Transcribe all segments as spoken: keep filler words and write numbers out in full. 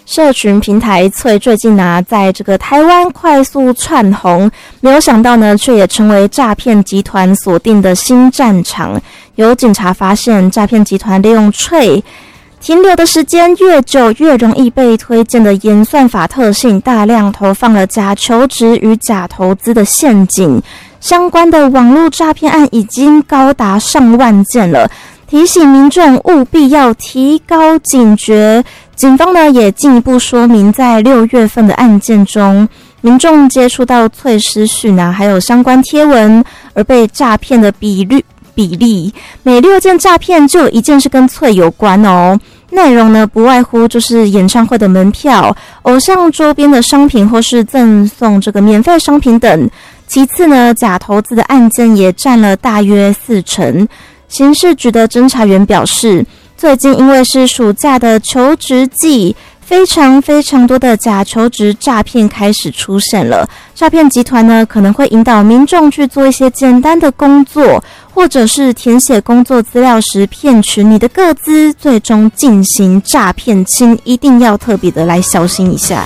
社群平台脆最近啊，在这个台湾快速窜红，没有想到呢，却也成为诈骗集团锁定的新战场。有警察发现，诈骗集团利用脆停留的时间越久越容易被推荐的演算法特性，大量投放了假求职与假投资的陷阱。相关的网络诈骗案已经高达上万件了，提醒民众务必要提高警觉。警方呢也进一步说明，在六月份的案件中，民众接触到脆私讯啊，还有相关贴文而被诈骗的比率比例，每六件诈骗就有一件是跟脆有关哦。内容呢不外乎就是演唱会的门票、偶像周边的商品或是赠送这个免费商品等。其次呢，假投资的案件也占了大约四成。刑事局的侦查员表示，最近因为是暑假的求职季，非常非常多的假求职诈骗开始出现了。诈骗集团呢可能会引导民众去做一些简单的工作，或者是填写工作资料时骗取你的个资，最终进行诈骗，请一定要特别的来小心一下。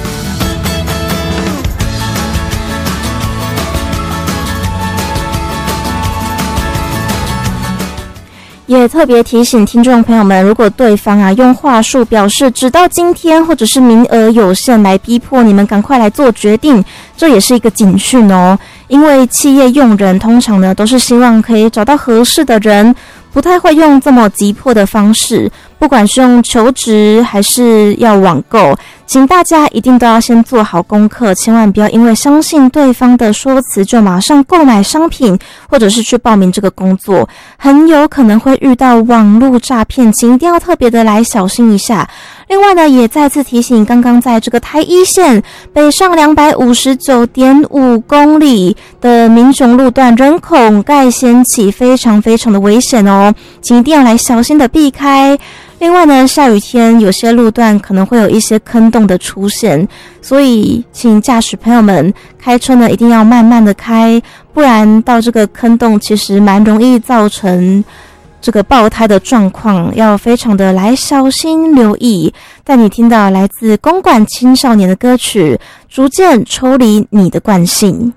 也特别提醒听众朋友们，如果对方啊用话术表示直到今天或者是名额有限来逼迫你们赶快来做决定，这也是一个警讯哦。因为企业用人通常呢都是希望可以找到合适的人，不太会用这么急迫的方式，不管是用求职还是要网购，请大家一定都要先做好功课，千万不要因为相信对方的说辞就马上购买商品，或者是去报名这个工作，很有可能会遇到网络诈骗，请一定要特别的来小心一下。另外呢，也再次提醒刚刚在这个台一线北上 两百五十九点五公里的民雄路段人孔盖掀起，非常非常的危险哦，请一定要来小心的避开。另外呢，下雨天有些路段可能会有一些坑洞的出现，所以请驾驶朋友们开车呢一定要慢慢的开，不然到这个坑洞其实蛮容易造成这个爆胎的状况，要非常的来小心留意。带你听到来自公馆青少年的歌曲《逐渐抽离你的惯性》。